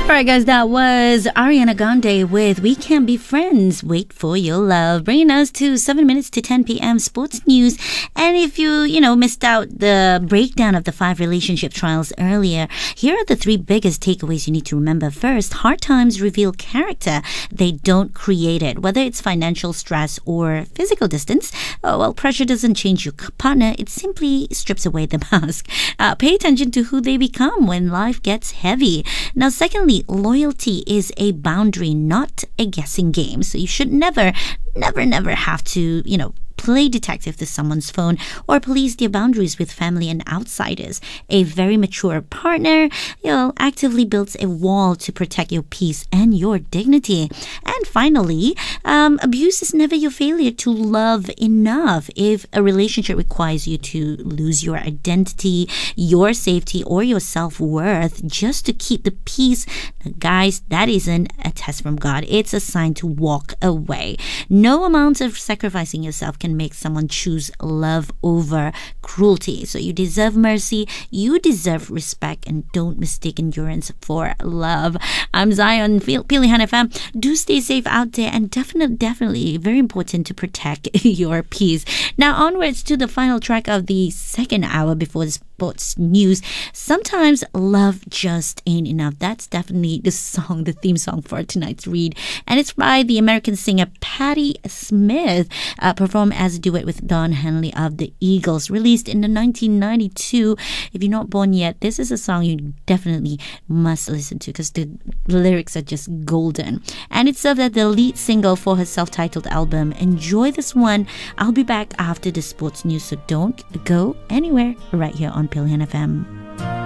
Alright guys, that was Ariana Grande with We Can Be Friends, Wait For Your Love, bringing us to 7 minutes to 10 p.m. sports news. And if you missed out the breakdown of the 5 relationship trials earlier, here are the 3 biggest takeaways you need to remember. First, hard times reveal character. They don't create it. Whether it's financial stress or physical distance, pressure doesn't change your partner. It simply strips away the mask. Pay attention to who they become when life gets heavy. Now, secondly, loyalty is a boundary, not a guessing game. So you should never have to, play detective to someone's phone or police their boundaries with family and outsiders. A very mature partner, actively builds a wall to protect your peace and your dignity. And finally, abuse is never your failure to love enough. If a relationship requires you to lose your identity, your safety, or your self-worth just to keep the peace, guys, that isn't a test from God. It's a sign to walk away. No amount of sacrificing yourself can make someone choose love over cruelty. So you deserve mercy, you deserve respect, and don't mistake endurance for love. I'm Zion, Pilihan FM. Do stay safe out there, and definitely very important to protect your peace. Now onwards to the final track of the second hour before the sports news. Sometimes love just ain't enough. That's definitely the theme song for tonight's read, and it's by the American singer Patti Smith, performed as a duet with Don Henley of the Eagles, released in the 1992. If you're not born yet, this is a song you definitely must listen to because the lyrics are just golden, and it served as the lead single for her self-titled album. Enjoy this one. I'll be back after the sports news, so don't go anywhere, right here on Pilihan FM.